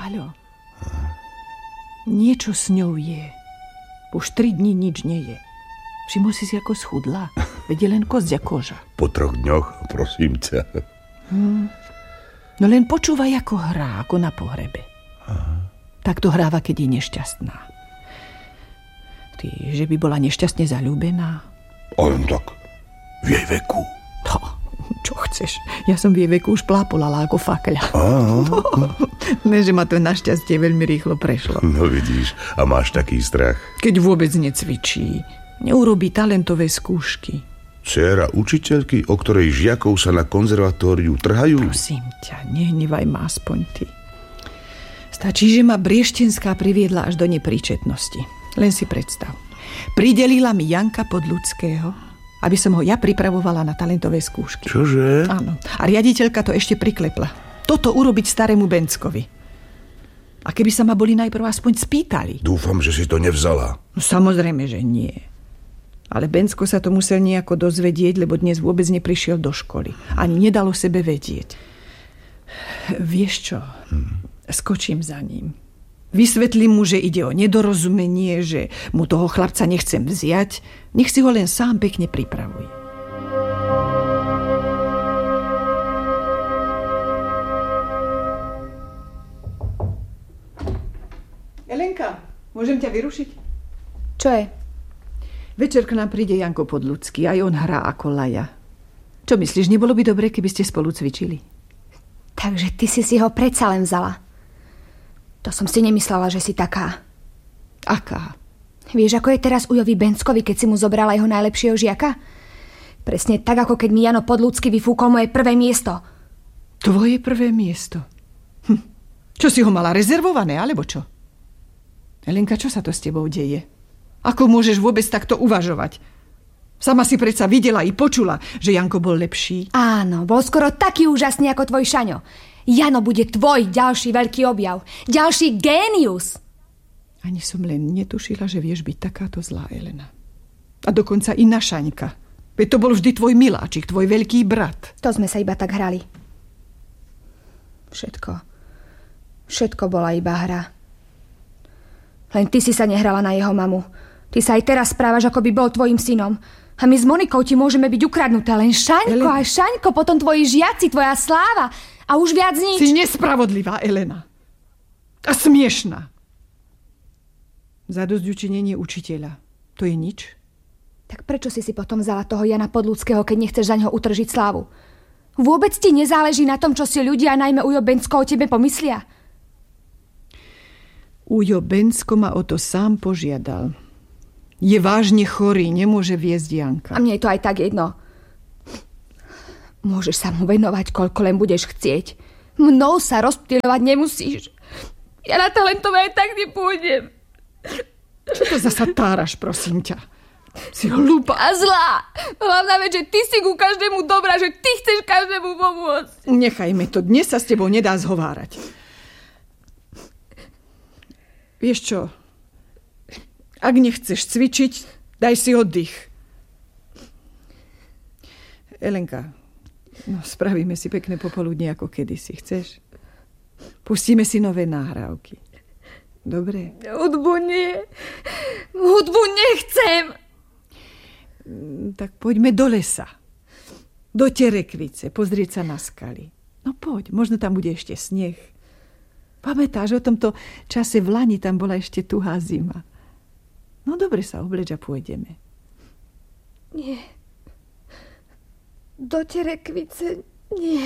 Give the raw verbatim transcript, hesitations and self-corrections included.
Paľo, niečo s ňou je. Už tri dní nič nie je. Všimol si si, ako schudla? Veď je len kosť a koža. Po troch dňoch, prosím ťa. Hmm. No len počúvaj, ako hrá, ako na pohrebe. Aha. Tak to hráva, keď je nešťastná. Ty, že by bola nešťastne zaľúbená? Len tak, v jej veku. No, čo chceš? Ja som v jej veku už plápolala ako fakľa. Ne, že ma to našťastie veľmi rýchlo prešlo. No vidíš, a máš taký strach. Keď vôbec necvičí, neurobí talentové skúšky. Dcéra učiteľky, o ktorej žiakov sa na konzervatóriu trhajú? Prosím ťa, nehnevaj ma aspoň ty. Stačí, že ma Brieštenská priviedla až do nepríčetnosti. Len si predstav. Pridelila mi Janka Podľudského, aby som ho ja pripravovala na talentové skúšky. Čože? Áno. A riaditeľka to ešte priklepla. Toto urobiť starému Benckovi. A keby sa ma boli najprv aspoň spýtali. Dúfam, že si to nevzala. No samozrejme, že nie. Ale Bencko sa to musel nejako dozvedieť, lebo dnes vôbec neprišiel do školy. Ani nedalo sebe vedieť. Vieš čo? Hmm. Skočím za ním. Vysvetlím mu, že ide o nedorozumenie, že mu toho chlapca nechcem vziať. Nech si ho len sám pekne pripravuje. Elenka, môžem ťa vyrušiť? Čo je? Večer k nám príde Janko Podľudský, aj on hrá ako laja. Čo myslíš, nebolo by dobre, keby ste spolu cvičili? Takže ty si si ho predsa len vzala. To som si nemyslela, že si taká. Aká? Vieš, ako je teraz Ujovi Benckovi, keď si mu zobrala jeho najlepšieho žiaka? Presne tak, ako keď mi Jano Podľudský vyfúkol moje prvé miesto. Tvoje prvé miesto? Hm. Čo si ho mala rezervované, alebo čo? Elenka, čo sa to s tebou deje? Ako môžeš vôbec takto uvažovať? Sama si predsa videla i počula, že Janko bol lepší. Áno, bol skoro taký úžasný ako tvoj Šaňo. Jano bude tvoj ďalší veľký objav. Ďalší génius. Ani som len netušila, že vieš byť takáto zlá, Elena. A dokonca i na Šaňka. Veď to bol vždy tvoj miláčik, tvoj veľký brat. To sme sa iba tak hrali. Všetko. Všetko bola iba hra. Len ty si sa nehrala na jeho mamu. Ty sa aj teraz správaš, ako by bol tvojim synom. A my s Monikou ti môžeme byť ukradnuté. Len Šaňko Elena. A Šaňko, potom tvoji žiaci, tvoja sláva. A už viac nič. Si nespravodlivá, Elena. A smiešná. Zadosťučinenie učiteľa. To je nič? Tak prečo si si potom vzala toho Jana Podľudského, keď nechceš za ňoho utržiť slávu? Vôbec ti nezáleží na tom, čo si ľudia, najmä Ujo Bencko, o tebe pomyslia? Ujo Bencko ma o to sám požiadal. Je vážne chorý, nemôže viesť Janka. A mne je to aj tak jedno. Môžeš sa mu venovať, koľko len budeš chcieť. Mnou sa rozptýľovať nemusíš. Ja na talentové aj tak nepôjdem. Čo to zasa táraš, prosím ťa? Si hlúpa. A zlá. Hlavná vec, že ty si ku každému dobrá, že ty chceš každému pomôcť. Nechajme to, dnes sa s tebou nedá zhovárať. Vieš čo? Ak nechceš cvičiť, daj si oddych. Elenka, no spravíme si pekné popoludne ako kedysi. Chceš? Pustíme si nové nahrávky. Dobre? Hudbu nie. Hudbu nechcem. Tak poďme do lesa. Do Terekvice, pozrieť sa na skaly. No poď, možno tam bude ešte sneh. Pamätáš, o tomto čase v lani tam bola ešte tuhá zima. No dobre, sa obleč a pôjdeme. Nie. Do Terekvice nie.